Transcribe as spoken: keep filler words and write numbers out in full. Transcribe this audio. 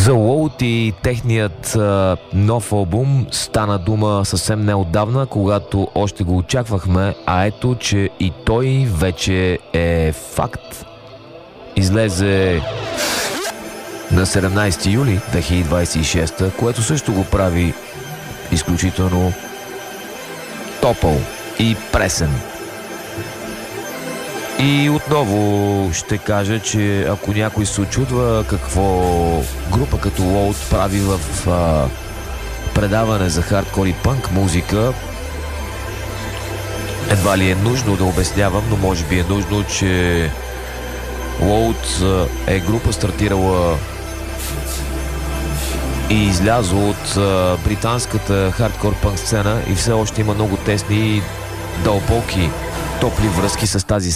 За Load и техният а, нов албум стана дума съвсем неотдавна, когато още го очаквахме, а ето, че и той вече е факт. Излезе на седемнайсети юли две хиляди двайсет и шеста, което също го прави изключително топъл и пресен. И отново ще кажа, че ако някой се очудва какво група като Load прави в а, предаване за хардкор и пънк музика, едва ли е нужно да обяснявам, но може би е нужно, че Load е група стартирала и излязла от а, британската хардкор пънк сцена и все още има много тесни и дълбоки топли връзки с тази